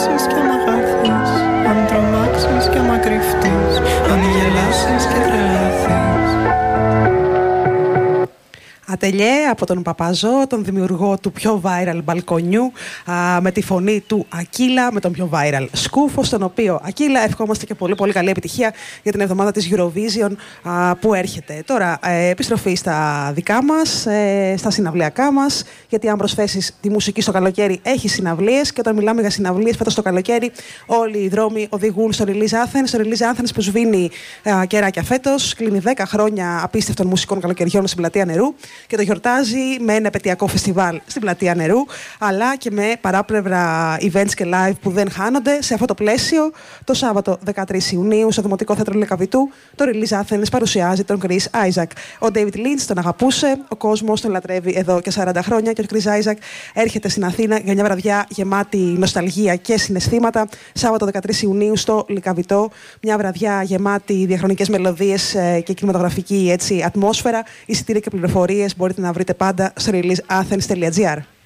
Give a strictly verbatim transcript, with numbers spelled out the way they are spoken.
Και άμα χάθεις, αν τρομάξεις και άμα κρυφτείς, αν γελάσεις και τρελαθείς. Ατελιέ από τον Παπαζό, τον δημιουργό του πιο viral μπαλκονιού, α, με τη φωνή του Ακύλα, με τον πιο viral Σκούφο, στον οποίο Ακύλα ευχόμαστε και πολύ πολύ καλή επιτυχία για την εβδομάδα της Eurovision α, που έρχεται. Τώρα, ε, επιστροφή στα δικά μας, ε, στα συναυλιακά μας, γιατί αν προσθέσεις τη μουσική στο καλοκαίρι, έχει συναυλίες, και όταν μιλάμε για συναυλίες φέτος το καλοκαίρι, όλοι οι δρόμοι οδηγούν στο Release Athens, στο Release Athens που σβήνει α, κεράκια φέτος, κλείνει δέκα χρόνια απίστευτων μουσικών καλοκαιριών στην Πλατεία Νερού. Και το γιορτάζει με ένα επαιτειακό φεστιβάλ στην Πλατεία Νερού, αλλά και με παράπλευρα events και live που δεν χάνονται. Σε αυτό το πλαίσιο, το Σάββατο δεκατρείς Ιουνίου, στο Δημοτικό Θέατρο Λεκαβητού, το Release Athens παρουσιάζει τον Chris Isaak. Ο David Lynch τον αγαπούσε, ο κόσμος τον λατρεύει εδώ και σαράντα χρόνια, και ο Chris Isaak έρχεται στην Αθήνα για μια βραδιά γεμάτη νοσταλγία και συναισθήματα. Σάββατο δεκατρείς Ιουνίου στο Λεκαβητό, μια βραδιά γεμάτη διαχρονικές μελωδίες και κινηματογραφική έτσι, ατμόσφαιρα. Εισιτήρια και πληροφορίες μπορείτε να βρείτε πάντα στο release athens τελεία gr.